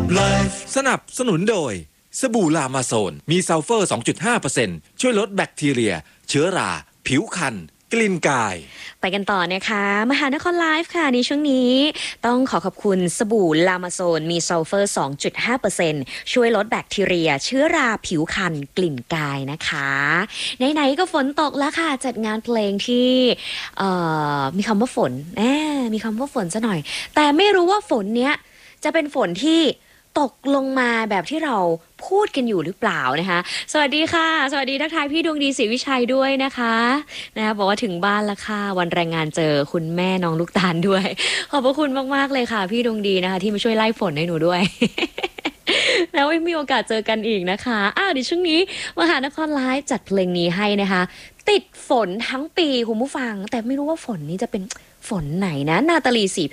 สนับสนุนโดยสบู่ลามาโซนมีซัลเฟอร์ 2.5% ช่วยลดแบคทีเรียเชื้อราผิวคันกลิ่นกายไปกันต่อนะคะมหานครไลฟ์ค่ะในช่วงนี้ต้องขอบคุณสบู่ลามาโซนมีซัลเฟอร์ 2.5% ช่วยลดแบคทีเรียเชื้อราผิวคันกลิ่นกายนะคะไหนๆก็ฝนตกแล้วค่ะจัดงานเพลงที่มีคำว่าฝนมีคำว่าฝนซะหน่อยแต่ไม่รู้ว่าฝนเนี้ยจะเป็นฝนที่ตกลงมาแบบที่เราพูดกันอยู่หรือเปล่านะคะสวัสดีค่ะสวัสดีทักทายพี่ดวงดีศรีวิชัยด้วยนะคะบอกว่าถึงบ้านแล้วค่ะวันแรงงานเจอคุณแม่น้องลูกตาลด้วยขอบพระคุณมากๆเลยค่ะพี่ดวงดีนะคะที่มาช่วยไล่ฝนให้หนูด้วย แล้วไม่มีโอกาสเจอกันอีกนะคะเดี๋ยวช่วงนี้มหานครไลฟ์จัดเพลงนี้ให้นะคะติดฝนทั้งปีคุณผู้ฟังแต่ไม่รู้ว่าฝนนี้จะเป็นฝนไหนนะนาตาลีศรี